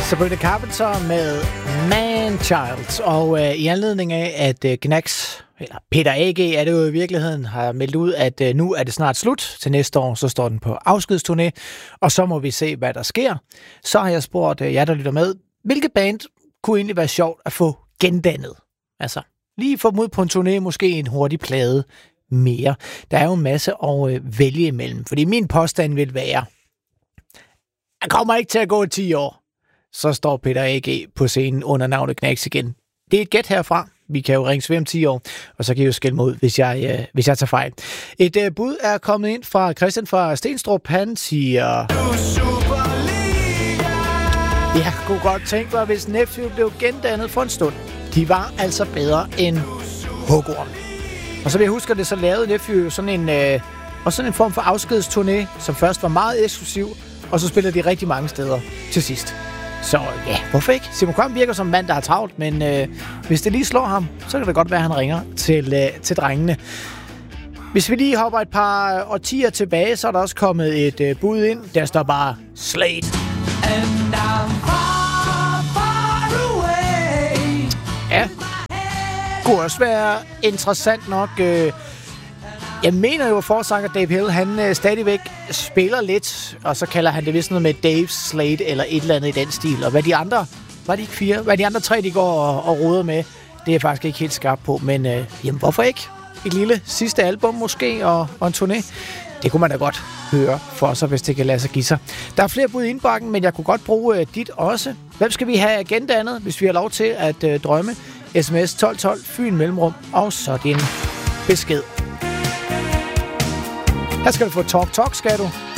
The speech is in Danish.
Sabrina Carpenter med Man Child, og i anledning af, at Knacks, eller Peter A.G. er det jo i virkeligheden, har meldt ud, at nu er det snart slut. Til næste år, så står den på afskedsturné, og så må vi se, hvad der sker. Så har jeg spurgt jer, der lytter med, hvilke band kunne egentlig være sjovt at få gendannet? Altså, lige få dem ud på en turné, måske en hurtig plade mere. Der er jo en masse at vælge imellem, fordi min påstand vil være, jeg kommer ikke til at gå 10 år. Så står Peter A.G. på scenen under navnet Knacks igen. Det er et gæt herfra. Vi kan jo ringe sved om 10 år, og så kan I jo skælde mig ud, hvis jeg tager fejl. Et bud er kommet ind fra Christian fra Stenstrup. Han siger... Jeg kunne godt tænke mig, hvis Nephew blev gendannet for en stund. De var altså bedre end Hugorm. Og så vil jeg huske, at det så lavede Nephew sådan en form for afskedsturné, som først var meget eksklusiv, og så spiller de rigtig mange steder til sidst. Så ja, hvorfor ikke? Simon Kvam virker som en mand, der er travlt, men hvis det lige slår ham, så kan det godt være, at han ringer til drengene. Hvis vi lige hopper et par årtier tilbage, så er der også kommet et bud ind. Der står bare Slade. Ja, kunne også være interessant nok. Jeg mener jo, at forsanger Dave Hill, han stadigvæk spiller lidt, og så kalder han det vist noget med Dave Slade eller et eller andet i den stil. Og hvad de andre, var de ikke 4? Hvad de andre 3, de går og roder med, det er jeg faktisk ikke helt skarp på. Men jamen, hvorfor ikke? Et lille sidste album måske, og en turné. Det kunne man da godt høre for sig, hvis det kan lade sig give sig. Der er flere bud i indbakken, men jeg kunne godt bruge dit også. Hvem skal vi have agendannet, hvis vi har lov til at drømme? SMS 1212, Fyn Mellemrum, og så din besked. Her skal du få Talk, skal du.